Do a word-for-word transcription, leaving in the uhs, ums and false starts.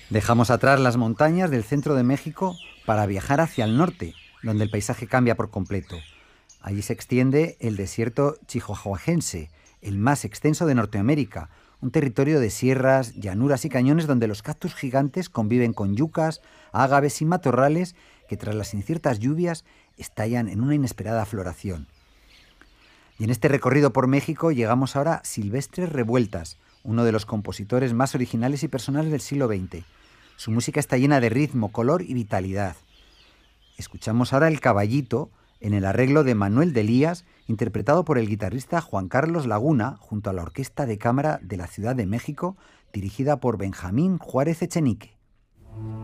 Dejamos atrás las montañas del centro de México para viajar hacia el norte, donde el paisaje cambia por completo. Allí se extiende el desierto chihuahuajense, el más extenso de Norteamérica, un territorio de sierras, llanuras y cañones donde los cactus gigantes conviven con yucas, ágaves y matorrales que tras las inciertas lluvias estallan en una inesperada floración. Y en este recorrido por México llegamos ahora a Silvestre Revueltas, uno de los compositores más originales y personales del siglo veinte. Su música está llena de ritmo, color y vitalidad. Escuchamos ahora El Caballito, en el arreglo de Manuel de Elías, interpretado por el guitarrista Juan Carlos Laguna, junto a la Orquesta de Cámara de la Ciudad de México, dirigida por Benjamín Juárez Echenique.